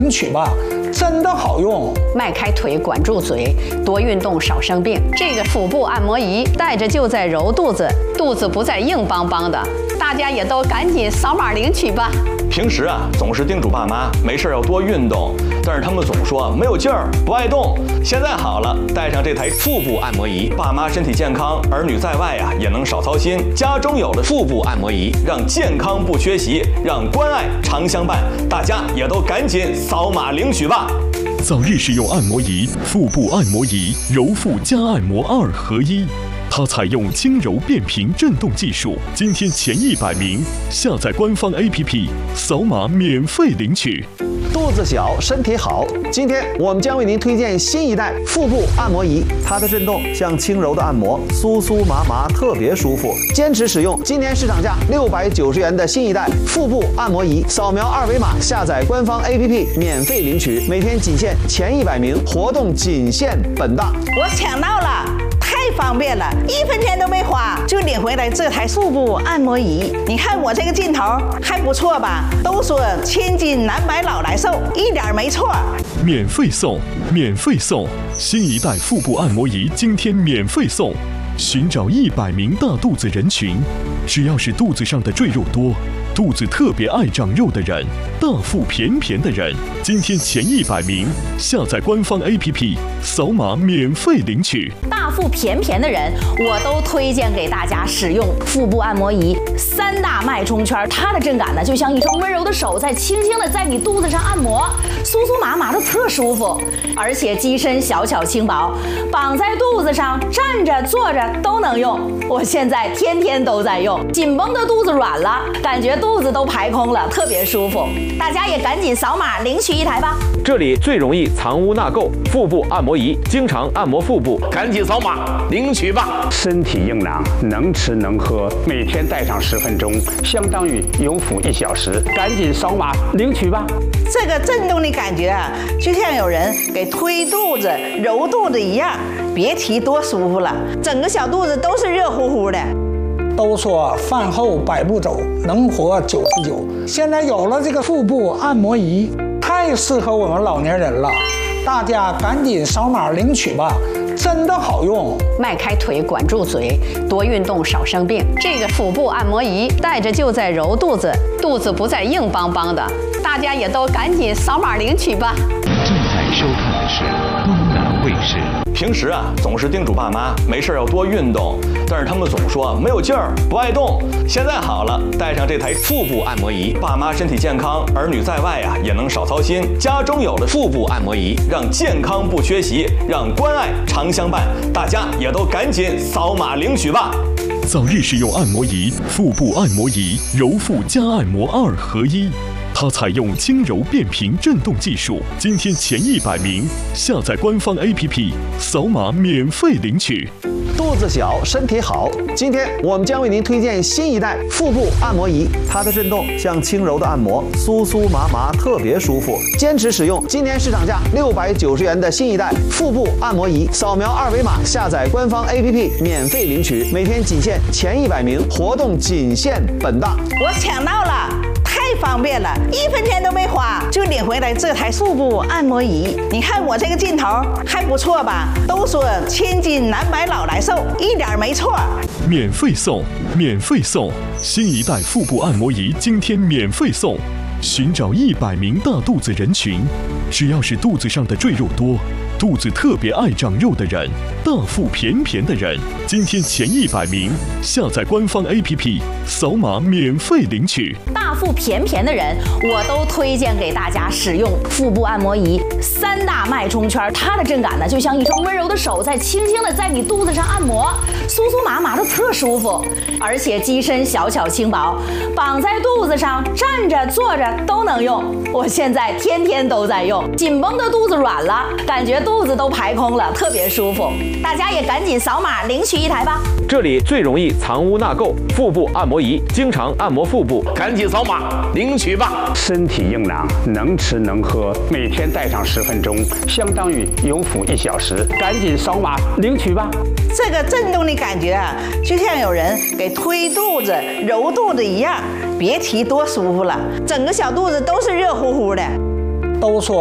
领取吧，真的好用。 迈开腿，管住嘴，多运动，少生病。这个腹部按摩仪带着就在揉肚子，肚子不再硬邦邦的。大家也都赶紧扫码领取吧。 平时总是叮嘱爸妈没事要多运动，但是他们总说没有劲儿，不爱动。现在好了，带上这台腹部按摩仪，爸妈身体健康，儿女在外也能少操心。家中有了腹部按摩仪，让健康不缺席，让关爱常相伴。大家也都赶紧扫码领取吧。 早日使用按摩仪，腹部按摩仪，揉腹加按摩2合1。它采用轻柔变频震动技术，今天前100名下载官方 APP， 扫码免费领取。 肚子小，身体好。今天我们将为您推荐新一代腹部按摩仪，它的震动像轻柔的按摩，酥酥麻麻，特别舒服。坚持使用，今年市场价690元的新一代腹部按摩仪，扫描2维码下载官方 APP 免费领取，每天仅限前100名，活动仅限本档。 我抢到了！太方便了，1分钱都没花就领回来这台腹部按摩仪。你看我这个劲头还不错吧？都说千金难买老来瘦，一点没错。 免费送，免费送！新一代腹部按摩仪今天免费送。寻找100名大肚子人群，只要是肚子上的赘肉多，肚子特别爱长肉的人，大腹便便的人，今天前100名下载官方 APP， 扫码免费领取。 大腹便便的人，我都推荐给大家使用腹部按摩仪3大脉冲圈，它的震感呢，就像一双温柔的手在轻轻的在你肚子上按摩，酥酥麻麻的特舒服，而且机身小巧轻薄，绑在肚子上，站着坐着都能用。我现在天天都在用，紧绷的肚子软了，感觉肚子都排空了，特别舒服。大家也赶紧扫码领取一台吧。 这里最容易藏污纳垢，腹部按摩仪，经常按摩腹部，赶紧扫码领取吧。 身体硬朗，能吃能喝，每天戴上10分钟，相当于有腹1小时，赶紧扫码领取吧。 这个震动的感觉就像有人给推肚子、揉肚子一样，别提多舒服了，整个小肚子都是热乎乎的。 都说饭后100步走，能活99。现在有了这个腹部按摩仪，太适合我们老年人了，大家赶紧扫码领取吧，真的好用。 迈开腿，管住嘴，多运动，少生病。这个腹部按摩仪带着就在揉肚子，肚子不再硬邦邦的。大家也都赶紧扫码领取吧。 正在收看的是东南卫视。 平时总是叮嘱爸妈没事要多运动，但是他们总说没有劲儿，不爱动。现在好了，带上这台腹部按摩仪，爸妈身体健康，儿女在外也能少操心。家中有了腹部按摩仪，让健康不缺席，让关爱常相伴。大家也都赶紧扫码领取吧。 早日使用按摩仪，腹部按摩仪，揉腹加按摩2合1。它采用轻柔变频震动技术，今天前100名下载官方 APP， 扫码免费领取。 肚子小，身体好。今天我们将为您推荐新一代腹部按摩仪，它的震动像轻柔的按摩，酥酥麻麻，特别舒服。坚持使用，今年市场价690元的新一代腹部按摩仪，扫描2维码下载官方 APP 免费领取，每天仅限前100名，活动仅限本档。 我抢到了！太方便了，1分钱都没花就领回来这台腹部按摩仪。你看我这个劲头还不错吧？都说千金难买老来瘦，一点没错。 免费送，免费送！新一代腹部按摩仪今天免费送。寻找100名大肚子人群，只要是肚子上的赘肉多，肚子特别爱长肉的人，大腹便便的人，今天前100名下载官方 APP， 扫码免费领取。 大腹便便的人，我都推荐给大家使用腹部按摩仪3大脉冲圈，它的震感呢，就像一双温柔的手在轻轻的在你肚子上按摩，酥酥麻麻的特舒服，而且机身小巧轻薄，绑在肚子上，站着坐着都能用。我现在天天都在用，紧绷的肚子软了，感觉肚子都排空了，特别舒服。大家也赶紧扫码领取一台吧。 这里最容易藏污纳垢，腹部按摩仪，经常按摩腹部，赶紧扫码领取吧。 身体硬朗，能吃能喝，每天戴上10分钟，相当于有腹1小时，赶紧扫码领取吧。 这个震动的感觉就像有人给推肚子、揉肚子一样，别提多舒服了，整个小肚子都是热乎乎的。 都说